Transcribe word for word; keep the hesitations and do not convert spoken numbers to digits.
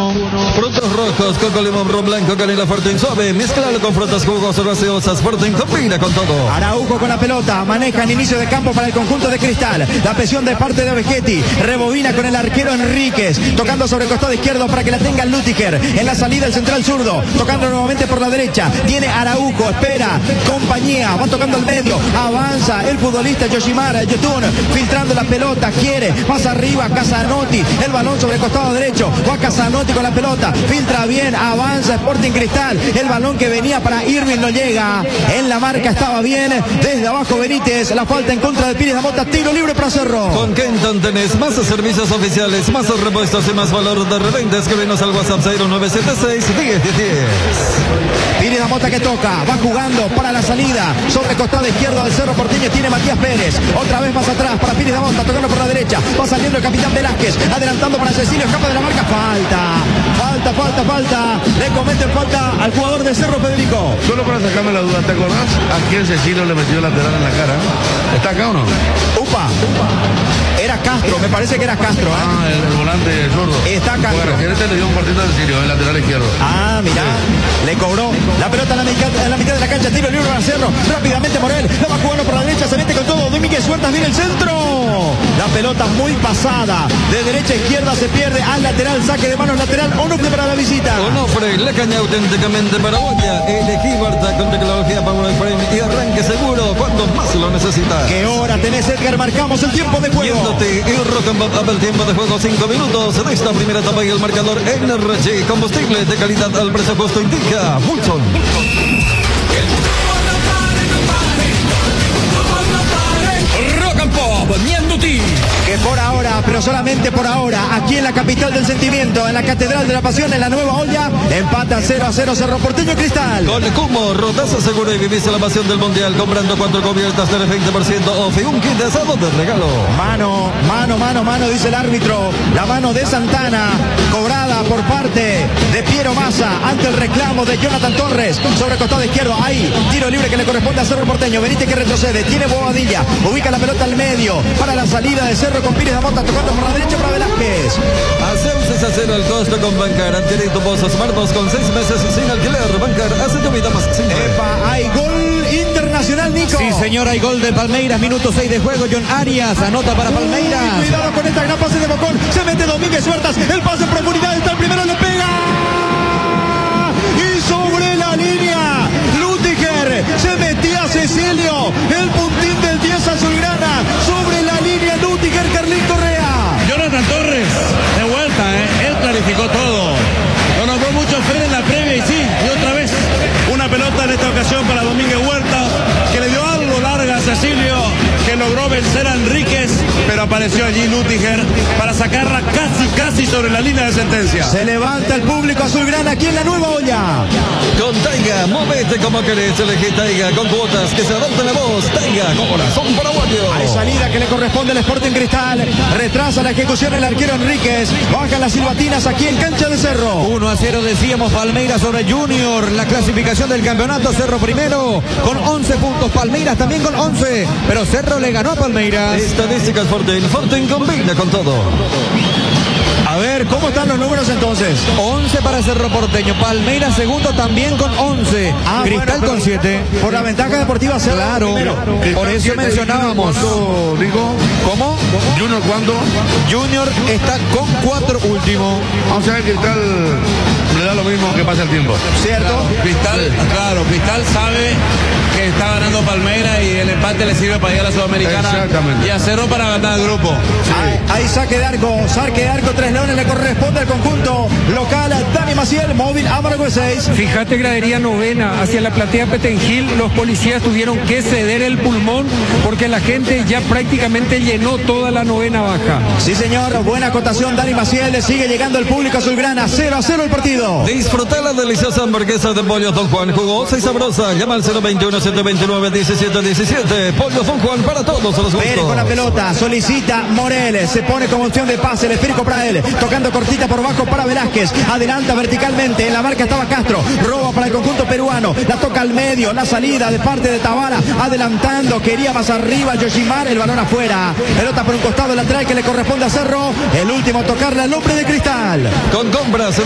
uno. Frutos rojos, coco, limón, ron blanco, canela fuerte y suave. Mezclalo con frutas jugosas, gaseosas, fuerte y combina con todo. Araujo con la pelota, maneja en inicio de campo para el conjunto de Cristal. La presión de parte de Vegetti, rebobina con el arquero Enríquez, tocando sobre el costado izquierdo para que la tenga Lutiger. En la salida el central zurdo, tocando nuevamente por la derecha. Tiene Araujo, espera, compañía, va tocando al medio, avanza el futbolista Yoshimara Yotun, filtrando la pelota, quiere, más arriba Casanotti, el balón sobre el costado derecho, va Casanotti con la pelota, filtra bien, avanza Sporting Cristal, el balón que venía para Irving no llega, en la marca estaba bien, desde abajo Benítez, la falta en contra de Pires de Mota, tiro libre para Cerro. Con Kenton tenés más servicios oficiales, más repuestos y más valor de reventa. Escríbenos al WhatsApp cero nueve siete seis, diez diez diez. Pires de Mota que toca, va jugando para la salida, sobre el costado izquierdo del Cerro Porteño tiene Matías Pérez, otra vez más atrás para Pires de Mota, tocando por la derecha, va saliendo el capitán Velázquez, adelantando para Cecilio, escapa de la marca, falta, falta, falta, falta, le cometen falta al jugador de Cerro, Federico. Solo para sacarme la duda, ¿te acordás a quién Cecilio le metió lateral en la cara? ¿Está acá o no? Upa, era Castro, me parece que era Castro. ¿eh? Ah, el, el volante zurdo. Está Castro. Bueno, este le dio un partido de Cecilio, el lateral izquierdo. Ah, mirá, le cobró la pelota en la, mitad, en la mitad de la cancha, tiro libre para Cerro, rápidamente Morel, la va jugando por la derecha, se mete con todo, Domínguez Huertas viene el centro, la pelota muy pasada, de derecha a izquierda se pierde al lateral, saque de manos lateral, Onofre para la visita. Onofre, la caña auténticamente paraguaya, elegí Barta con tecnología Power Frame y arranque seguro cuando más lo necesitas. ¿Qué hora tenés, Edgar? Marcamos el tiempo de juego. Yéndote y Rock and Pop, el tiempo de juego cinco minutos de esta primera etapa y el marcador N R G, combustible de calidad al precio justo, indica Wilson. Rock and Pop, Mianduti. Que por ahora, pero solamente por ahora, aquí en la capital del sentimiento, en la Catedral de la Pasión, en la Nueva Olla, empatan cero a cero Cerro Porteño Cristal. Con Cumo, rotaza seguro y vivís la pasión del Mundial comprando cuatro cubiertas del veinte por ciento off y un kit de asado de regalo. Mano, mano, mano, mano, dice el árbitro. La mano de Santana, cobrada por parte de Piero Massa ante el reclamo de Jonathan Torres sobre el costado izquierdo. Ahí, tiro libre que le corresponde a Cerro Porteño. Benítez que retrocede, tiene Bobadilla, ubica la pelota al medio para la salida de Cerro con Pires de Mota, tocando por la derecha para Velázquez. Hacemos a cero el costo con Bancar. Adquirir tu voz Smartbox con seis meses sin alquiler. Bancar, hace tu vida más simple. Epa, hay gol internacional, Nico. Sí, señor, hay gol de Palmeiras, minuto seis de juego. John Arias anota para Palmeiras. Uy, cuidado con esta gran pase de Bocón. Se mete Domínguez Huertas. El pase en profundidad. Está el primero, le pega. Y sobre la línea, Lutiger se metía Cecilio. El puntín del diez azulgrana. Sobre la línea, Lutiger, Carlín Correa. Jonathan Torres, de vuelta, ¿eh? Él clarificó todo. No nos fue mucho Fer en la previa y sí, y otra vez una pelota en esta ocasión para Domínguez Huerta, que le dio algo larga a Cecilio, que logró vencer a Enríquez, pero apareció allí Lutiger para sacarla casi, casi sobre la línea de sentencia. Se levanta el público azulgrana aquí en la Nueva Olla. Con Taiga, movete como querés, elegí Taiga con cuotas que se adapten a vos. Taiga, corazón paraguayo. Hay salida que le corresponde al Sporting Cristal. Retrasa la ejecución el arquero Enríquez. Bajan las silbatinas aquí en cancha de Cerro. uno a cero decíamos Palmeiras sobre Junior. La clasificación del campeonato, Cerro primero con once puntos. Palmeiras también con once. Pero Cerro le ganó a Palmeiras. Estadísticas Fortin. Fortin combina con todo. A ver, ¿cómo están los números entonces? once para Cerro Porteño. Palmeiras segundo también con once. Ah, Cristal bueno, con siete. Por la ventaja deportiva Cerro. Claro, primero. por eso mencionábamos. ¿Cuándo, Nico? ¿Cómo? ¿Junior cuándo? Junior está con cuatro último. O sea, Cristal le da lo mismo que pasa el tiempo. ¿Cierto? Cristal, claro, Cristal sabe que está ganando Palmeiras y el empate le sirve para ir a la Sudamericana. Exactamente. Y a Cerro para ganar el grupo. Hay, hay saque de arco, saque de arco, tres leones le corresponde al conjunto local. Dani Maciel, móvil Amargo seis. Fíjate, gradería novena hacia la platea Petengil, los policías tuvieron que ceder el pulmón porque la gente ya prácticamente llenó toda la novena baja. Sí, señor, buena acotación, Dani Maciel. Sigue llegando el público azulgrana, cero a cero el partido. Disfruta la deliciosa hamburguesa de pollo Don Juan, jugosa y sabrosa. Llama al cero veintiuno, ciento veintinueve, diecisiete diecisiete. Pollo Don Juan para todos los gustos. Pérez con la pelota, solicita Morel, se pone como opción de pase, el esférico para él, tocando cortita por bajo para Velázquez, adelanta verticalmente, en la marca estaba Castro, roba para el conjunto peruano, la toca al medio, la salida de parte de Tabara, adelantando, quería más arriba Yoshimar, el balón afuera, pelota por un costado lateral que le corresponde a Cerro, el último a tocarle al hombre de Cristal. Con compras